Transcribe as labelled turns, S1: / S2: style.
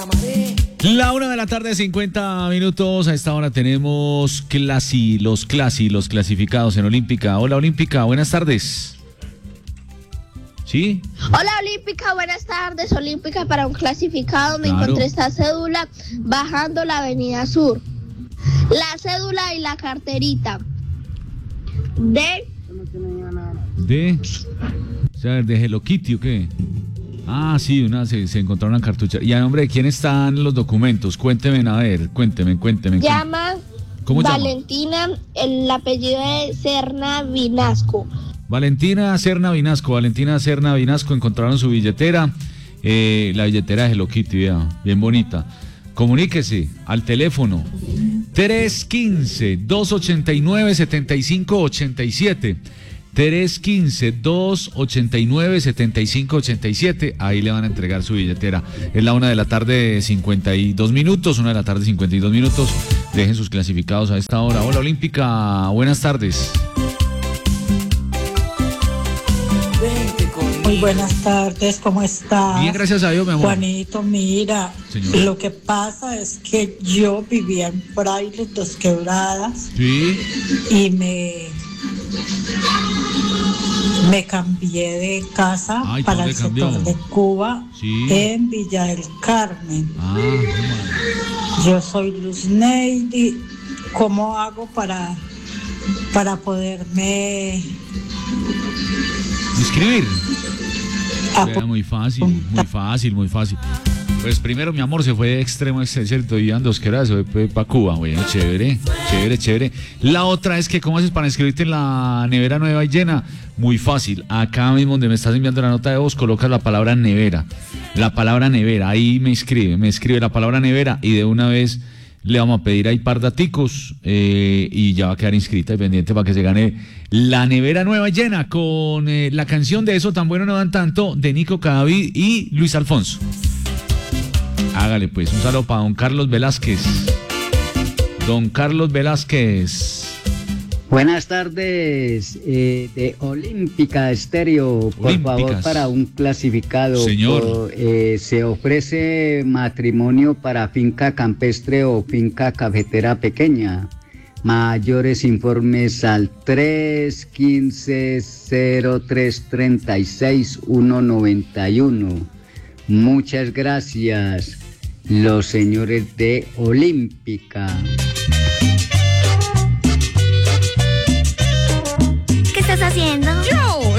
S1: La 1:50 p.m. A esta hora tenemos los clasificados en Olímpica. Hola, Olímpica, buenas tardes. ¿Sí?
S2: Hola, Olímpica, buenas tardes. Olímpica, para un clasificado me encontré esta cédula bajando la avenida Sur. La cédula y la carterita.
S1: O sea, de Hello Kitty, ¿o qué? Ah, sí, se encontraron una cartucha. ¿Y a nombre de quién están los documentos? Cuénteme, a ver, cuénteme.
S2: Llama
S1: ¿Cómo
S2: Valentina, el apellido de Serna Vinasco.
S1: Valentina Serna Vinasco, encontraron su billetera, la billetera de Hello Kitty, bien bonita. Comuníquese al teléfono 315-289-7587. 315-289-7587. Ahí le van a entregar su billetera. Es la 1:52 p.m. 1:52 p.m. Dejen sus clasificados a esta hora. Hola, Olímpica, buenas tardes.
S3: Muy buenas tardes, ¿cómo estás?
S1: Bien, gracias a Dios, mi amor.
S3: Juanito, mira,
S1: Señor.
S3: Lo que pasa es que yo vivía en Frailes, Dos Quebradas.
S1: Sí.
S3: Y me cambié de casa para el sector de Cuba, sí, en Villa del Carmen. Yo soy Luz Neidy. ¿Cómo hago para poderme
S1: inscribir? Muy fácil. Pues primero, mi amor, se fue de extremo a cierto, y Dos Quebradas, se fue para Cuba. Bueno, chévere. La otra es que, ¿cómo haces para inscribirte en la nevera nueva y llena? Muy fácil. Acá mismo donde me estás enviando la nota de voz, colocas la palabra nevera. Ahí me escribe la palabra nevera y de una vez le vamos a pedir ahí par daticos y ya va a quedar inscrita y pendiente para que se gane la nevera nueva y llena con la canción de Eso Tan Bueno No Dan Tanto de Nico Cadavid y Luis Alfonso. Hágale pues, un saludo para don Carlos Velázquez.
S4: Buenas tardes, de Olímpica Estéreo, por favor, para un clasificado.
S1: Señor.
S4: Se ofrece matrimonio para finca campestre o finca cafetera pequeña. Mayores informes al 315-0336-191. Muchas gracias, los señores de Olímpica.
S5: ¿Qué estás haciendo?